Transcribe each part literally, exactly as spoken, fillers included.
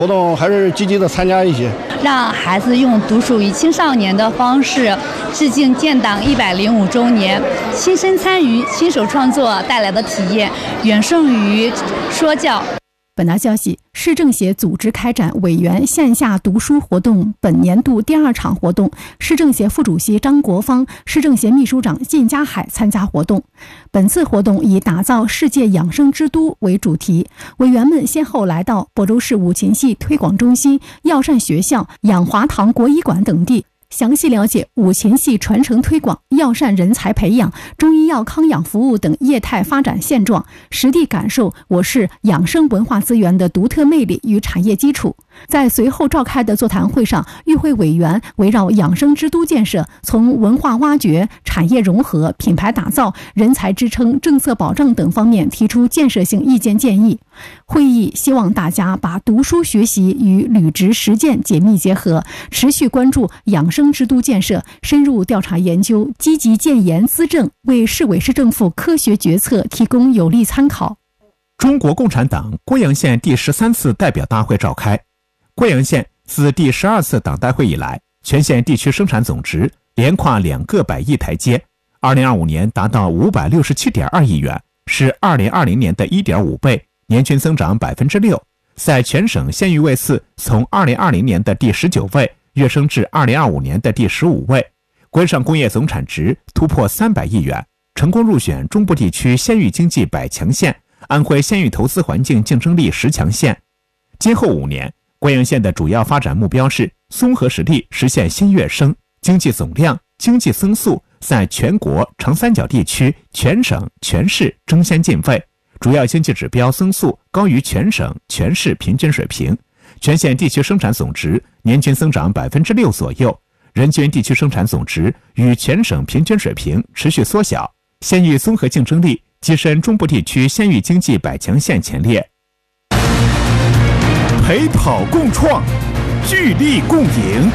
活动还是积极的参加一些， 让孩子用独属于青少年的方式致敬建党一百零五周年，亲身参与、亲手创作带来的体验远胜于说教。 本台消息，市政协组织开展委员线下读书活动本年度第二场活动，市政协副主席张国芳、市政协秘书长靳家海参加活动。本次活动以打造世界养生之都为主题，委员们先后来到亳州市五禽戏推广中心、药膳学校、养华堂国医馆等地，详细了解五禽戏传承推广、药膳人才培养、中医药康养服务等业态发展现状，实地感受我市养生文化资源的独特魅力与产业基础。在随后召开的座谈会上，与会委员围绕养生之都建设，从文化挖掘、产业融合、品牌打造、人才支撑、政策保障等方面提出建设性意见建议。会议希望大家把读书学习与履职实践紧密结合，持续关注养生之都建设，深入调查研究，积极建言资政，为市委市政府科学决策提供有力参考。 中国共产党贵阳县第十三次代表大会召开。贵阳县自第十二次党代会以来，全县地区生产总值连跨两个百亿台阶，二零二五年达到五百六十七点二亿元，是二零二零年的 一点五倍，年均增长 百分之六， 在全省县域位次从二零二零年的第十九位跃升至二零二五年的第十五位，关上工业总产值突破三百亿元，成功入选中部地区县域经济百强县、安徽县域投资环境竞争力十强县。今后五年，贵阳县的主要发展目标是综合实力实现新跃升，经济总量、经济增速在全国、长三角地区、全省、全市争先进位，主要经济指标增速高于全省、全市平均水平，全县地区生产总值年均增长 百分之六 左右，人均地区生产总值与全省平均水平持续缩小，县域综合竞争力跻身中部地区县域经济百强县前列。陪跑共创，聚力共赢。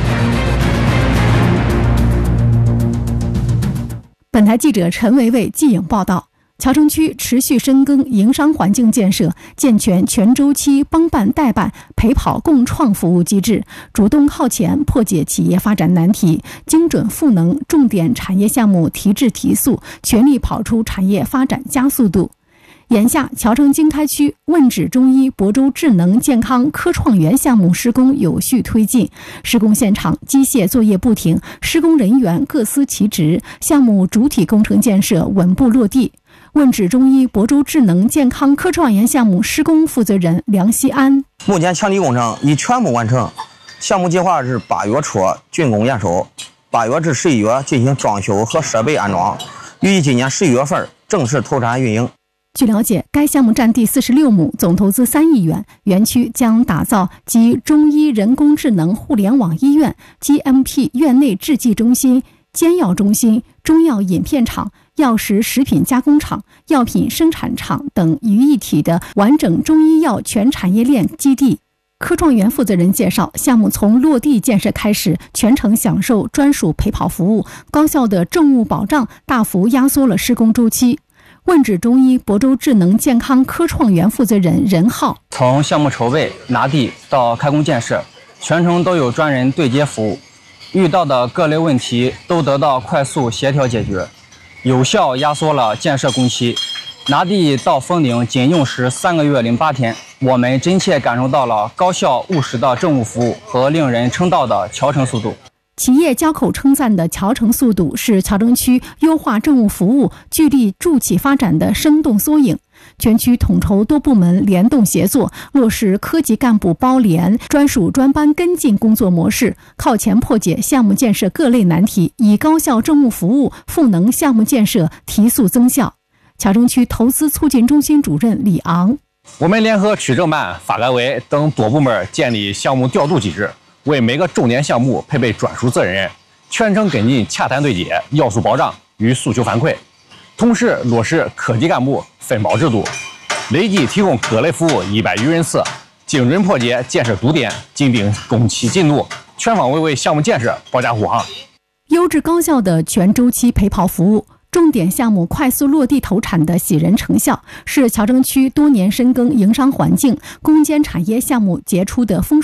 本台记者陈维维记影报道。桥城区持续深耕营商环境建设，健全全周期帮办代办陪跑共创服务机制，主动靠前破解企业发展难题，精准赋能重点产业项目提质提速，全力跑出产业发展加速度。眼下，桥城经开区问诊中医亳州智能健康科创园项目施工有序推进，施工现场机械作业不停，施工人员各司其职，项目主体工程建设稳步落地。问诊中医亳州智能健康科创园项目施工负责人梁希安： 目前墙体工程已全部完成，项目计划是八月初竣工验收，八月至十一月进行装修和设备安装，预计今年十一月份正式投产运营。 据了解，该项目占地四十六亩，总投资三亿元，园区将打造集中医人工智能互联网医院、G M P 院内制剂中心、煎药中心、中药饮片厂、药食食品加工厂、药品生产厂等于一体的完整中医药全产业链基地。科创园负责人介绍，项目从落地建设开始，全程享受专属陪跑服务，高效的政务保障大幅压缩了施工周期。问诊中医亳州智能健康科创园负责人任浩： 从项目筹备、拿地到开工建设，全程都有专人对接服务，遇到的各类问题都得到快速协调解决，有效压缩了建设工期。拿地到封顶仅用时三个月零八天，我们真切感受到了高效务实的政务服务和令人称道的桥城速度。 企业交口称赞的桥城速度是桥城区优化政务服务、聚力助企发展的生动缩影。全区统筹多部门联动协作，落实科级干部包联、专属专班跟进工作模式，靠前破解项目建设各类难题，以高效政务服务赋能项目建设提速增效。桥城区投资促进中心主任李昂： 我们联合区政办、发改委等多部门建立项目调度机制，为每个重点项目配备专属责任人，全程跟进洽谈对接、要素保障与诉求反馈，同时落实科级干部分包制度，累计提供各类服务一百余人次，精准破解建设堵点，紧盯工期进度，全方位为项目建设保驾护航。 优质高效的全周期陪跑服务， 重点项目快速落地投产的喜人成效，是乔城区多年深耕营商环境、攻坚产业项目杰出的丰